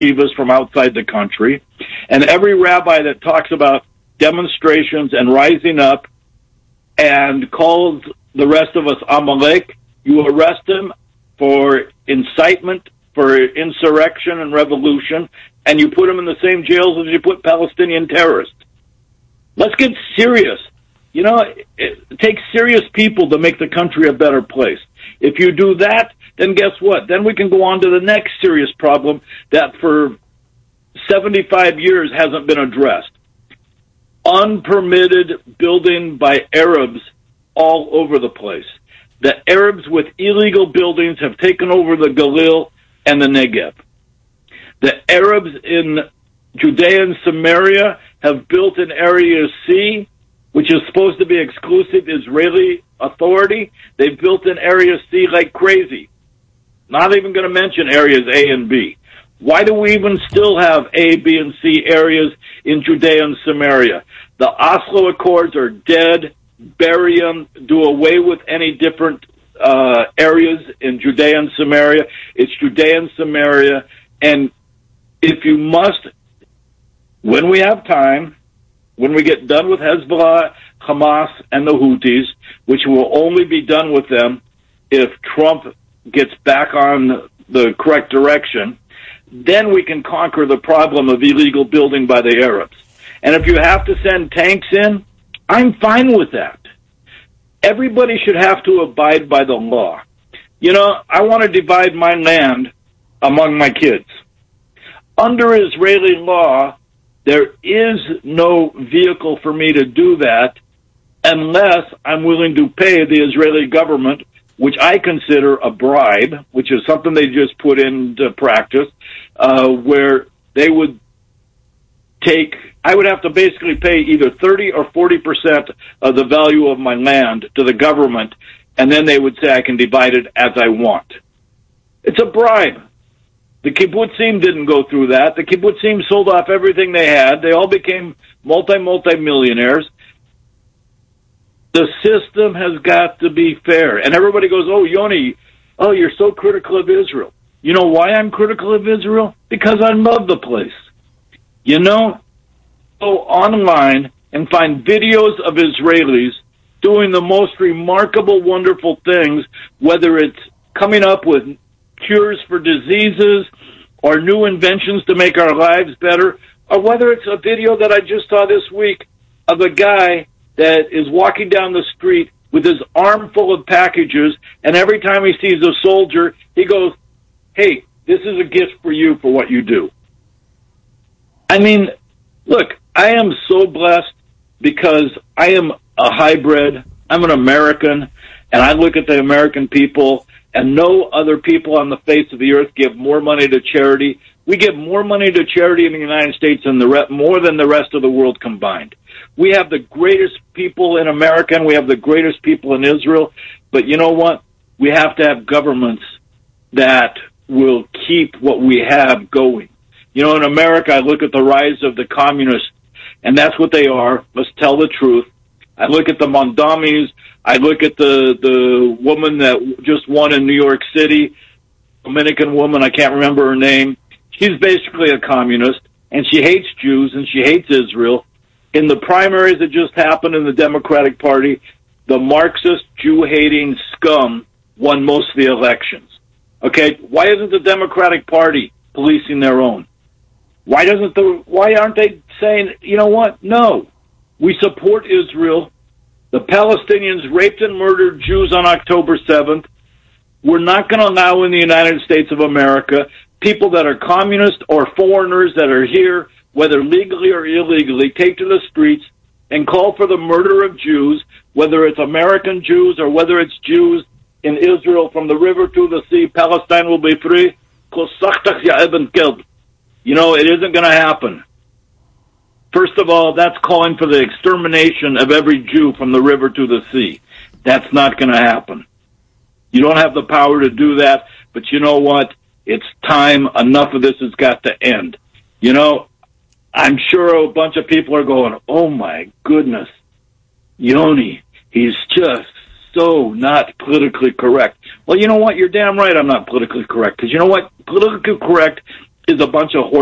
yeshivas from outside the country. And every rabbi that talks about demonstrations and rising up and calls the rest of us Amalek, you arrest him for incitement, for insurrection and revolution, and you put him in the same jails as you put Palestinian terrorists. Let's get serious. You know, it takes serious people to make the country a better place. If you do that, then guess what? Then we can go on to the next serious problem that for 75 years hasn't been addressed. Unpermitted building by Arabs all over the place. The Arabs with illegal buildings have taken over the Galil and the Negev. The Arabs in Judea and Samaria have built in Area C, which is supposed to be exclusive Israeli authority. They've built in Area C like crazy. Not even going to mention areas A and B. Why do we even still have A, B, and C areas in Judea and Samaria? The Oslo Accords are dead. Bury them. Do away with any different areas in Judea and Samaria. It's Judea and Samaria. And if you must, when we have time, when we get done with Hezbollah, Hamas, and the Houthis, which will only be done with them if Trump gets back on the correct direction, then we can conquer the problem of illegal building by the Arabs. And if you have to send tanks in, I'm fine with that. Everybody should have to abide by the law. You know, I want to divide my land among my kids. Under Israeli law, there is no vehicle for me to do that unless I'm willing to pay the Israeli government, which I consider a bribe, which is something they just put into practice, where they would I would have to basically pay either 30 or 40% of the value of my land to the government, and then they would say I can divide it as I want. It's a bribe. The kibbutzim didn't go through that. The kibbutzim sold off everything they had. They all became multi-millionaires. The system has got to be fair. And everybody goes, oh, Yoni, you're so critical of Israel. You know why I'm critical of Israel? Because I love the place. You know, go online and find videos of Israelis doing the most remarkable, wonderful things, whether it's coming up with cures for diseases or new inventions to make our lives better, or whether it's a video that I just saw this week of a guy that is walking down the street with his arm full of packages, and every time he sees a soldier, he goes, hey, this is a gift for you for what you do. I mean, look, I am so blessed because I am a hybrid. I'm an American, and I look at the American people, and no other people on the face of the earth give more money to charity. We give more money to charity in the United States than more than the rest of the world combined. We have the greatest people in America, and we have the greatest people in Israel. But you know what? We have to have governments that will keep what we have going. You know, in America, I look at the rise of the communists, and that's what they are. Let's tell the truth. I look at the Mondamis. I look at the woman that just won in New York City, Dominican woman, I can't remember her name. She's basically a communist, and she hates Jews, and she hates Israel. In the primaries that just happened in the Democratic Party, the Marxist, Jew-hating scum won most of the elections. Okay? Why isn't the Democratic Party policing their own? Why aren't they saying, you know what? No. We support Israel. The Palestinians raped and murdered Jews on October 7th. We're not going to allow in the United States of America people that are communist or foreigners that are here, whether legally or illegally, take to the streets and call for the murder of Jews, whether it's American Jews or whether it's Jews in Israel from the river to the sea. Palestine will be free. You know, it isn't going to happen. First of all, that's calling for the extermination of every Jew from the river to the sea. That's not going to happen. You don't have the power to do that, but you know what? It's time. Enough of this has got to end. You know, I'm sure a bunch of people are going, oh my goodness, Yoni, he's just so not politically correct. Well, you know what? You're damn right I'm not politically correct, because you know what? Politically correct is a bunch of